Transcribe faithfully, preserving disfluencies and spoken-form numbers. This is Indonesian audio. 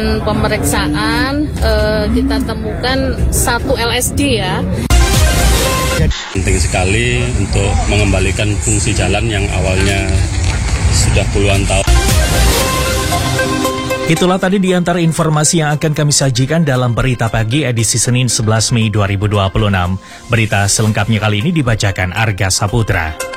Pemeriksaan eh, kita temukan satu L S D ya. Penting sekali untuk mengembalikan fungsi jalan yang awalnya sudah puluhan tahun. Itulah tadi di antara informasi yang akan kami sajikan dalam Berita Pagi edisi Senin sebelas Mei dua ribu dua puluh enam. Berita selengkapnya kali ini dibacakan Arga Saputra.